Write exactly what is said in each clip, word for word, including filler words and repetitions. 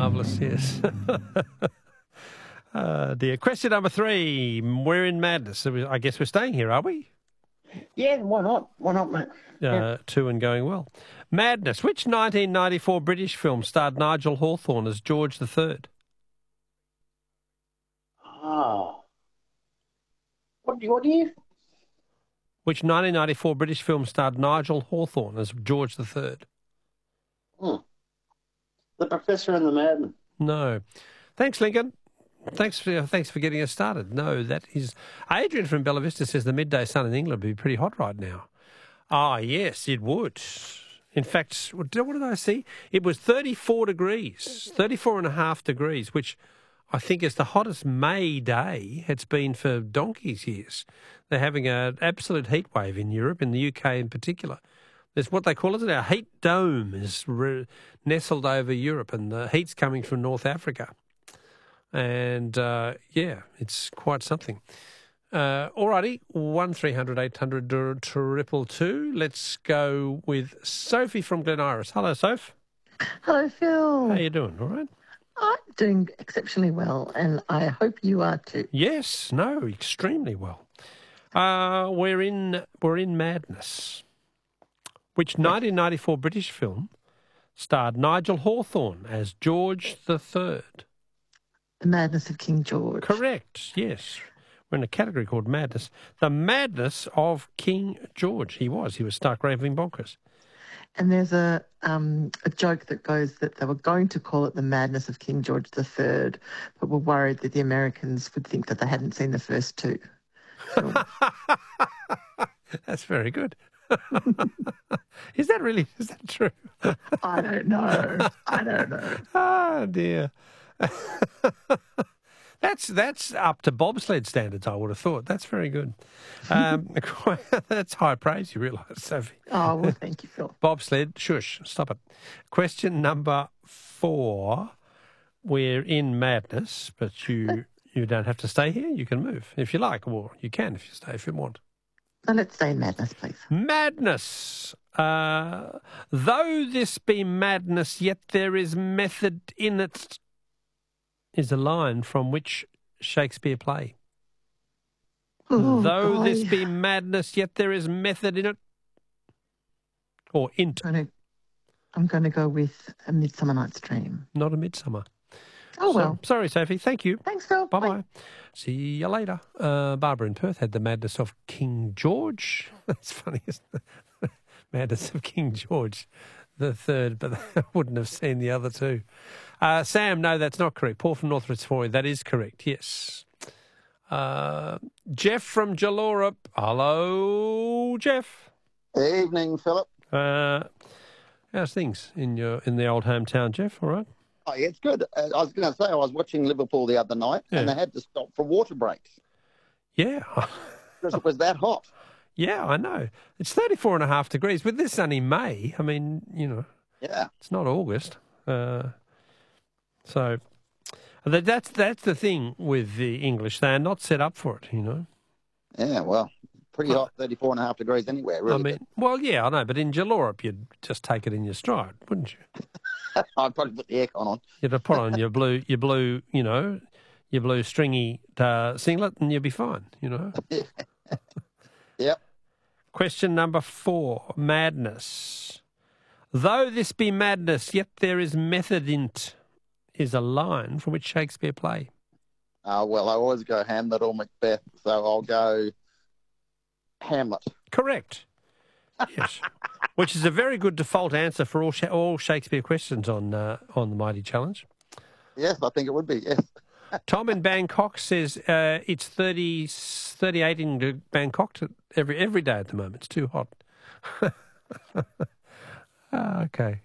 marvellous, yes. uh, dear. Question number three. We're in madness. So I guess we're staying here, are we? Yeah, why not? Why not, mate? Uh, Yeah. Two and going well. Madness. Which nineteen ninety-four British film starred Nigel Hawthorne as George the Third? Ah. What do you, what do you? Which nineteen ninety-four British film starred Nigel Hawthorne as George the Third? Hmm. The Professor and the Madman. No. Thanks, Lincoln. Thanks for thanks for getting us started. No, that is... Adrian from Bella Vista says the midday sun in England would be pretty hot right now. Ah, yes, it would. In fact, what did I see? It was thirty-four degrees, thirty-four and a half degrees, which I think is the hottest May day it's been for donkey's years. They're having an absolute heat wave in Europe, in the U K in particular. There's what they call it, our heat dome is re- nestled over Europe, and the heat's coming from North Africa. And, uh, yeah, it's quite something. Uh, all righty, one three hundred eight hundred triple two. Let's go with Sophie from Glen Iris. Hello, Soph. Hello, Phil. How you doing? All right? I'm doing exceptionally well, and I hope you are too. Yes, no, extremely well. Uh, we're in we're in madness. Which nineteen ninety-four British film starred Nigel Hawthorne as George the Third? The Madness of King George. Correct, yes. We're in a category called madness. The madness of King George. He was. He was stark raving bonkers. And there's a um, a joke that goes that they were going to call it The Madness of King George the Third, but were worried that the Americans would think that they hadn't seen the first two. That's very good. Is that really, is that true? I don't know. I don't know. Oh, dear. That's that's up to bobsled standards, I would have thought. That's very good. Um, that's high praise, you realise, Sophie. Oh, well, thank you, Phil. Bobsled, shush, stop it. Question number four. We're in madness, but you you don't have to stay here. You can move if you like, or you can if you stay if you want. So let's stay in madness, please. Madness. Uh, though this be madness, yet there is method in it, is a line from which Shakespeare play. Oh, Though boy. this be madness, yet there is method in it. Or int. I'm going to, I'm going to go with A Midsummer Night's Dream. Not A Midsummer. Oh, So- well. sorry, Sophie. Thank you. Thanks, Phil. Bye-bye. See you later. Uh, Barbara in Perth had the madness of King George. That's funny, isn't it? Madness of King George the Third, but I wouldn't have seen the other two. Uh, Sam, no, that's not correct. Paul from North Fitzroy, that is correct, yes. Uh, Jeff from Jalora. Hello, Jeff. Evening, Philip. Uh, how's things in your in the old hometown, Jeff? All right? Oh, yeah, it's good. Uh, I was going to say, I was watching Liverpool the other night, Yeah. and they had to stop for water breaks Yeah. because it was that hot. Yeah, I know. It's thirty-four and a half degrees, but this is only May. I mean, you know, Yeah. it's not August. Uh, so that, that's that's the thing with the English. They are not set up for it, you know. Yeah, well, pretty hot, thirty-four and a half degrees anywhere, really. I mean, well, yeah, I know, but in Jalorop, you'd just take it in your stride, wouldn't you? I'd probably put the aircon on. You'd have put on your blue, your blue, you know, your blue stringy uh, singlet, and you'd be fine, you know. Yep. Question number four, madness. Though this be madness, yet there is method in't, is a line from which Shakespeare play. Uh, well, I always go Hamlet or Macbeth, so I'll go Hamlet. Correct. Yes. Which is a very good default answer for all Sha- all Shakespeare questions on uh, on the Mighty Challenge. Yes, I think it would be, yes. Tom in Bangkok says uh, it's thirty, thirty-eight in Bangkok to every every day at the moment. It's too hot. Ah, okay.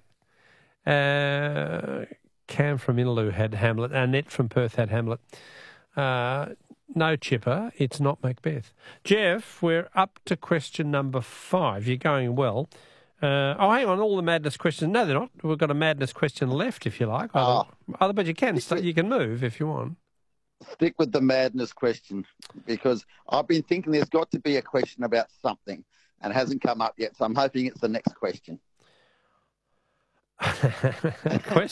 Uh, Cam from Innaloo had Hamlet. Annette from Perth had Hamlet. Uh, no, Chipper, it's not Macbeth. Jeff, we're up to question number five. You're going well. Uh, oh, hang on, all the madness questions. No, they're not. We've got a madness question left, if you like. Other, other, but you can st- you can move if you want. Stick with the madness question, because I've been thinking there's got to be a question about something, and it hasn't come up yet, so I'm hoping it's the next question. question